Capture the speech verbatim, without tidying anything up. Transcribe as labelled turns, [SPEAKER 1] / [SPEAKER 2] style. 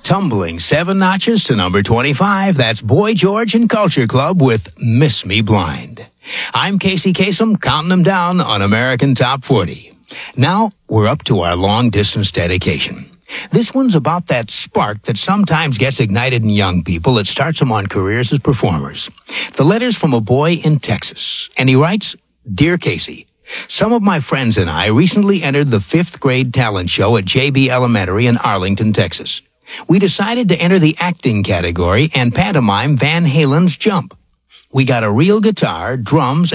[SPEAKER 1] Tumbling seven notches to number twenty-five, that's Boy George and Culture Club with Miss Me Blind. I'm Casey Kasem, counting them down on American Top forty. Now, we're up to our long-distance dedication. This one's about that spark that sometimes gets ignited in young people that starts them on careers as performers. The letter's from a boy in Texas, and he writes, Dear Casey, some of my friends and I recently entered the fifth grade talent show at J B Elementary in Arlington, Texas. We decided to enter the acting category and pantomime Van Halen's Jump. We got a real guitar, drums,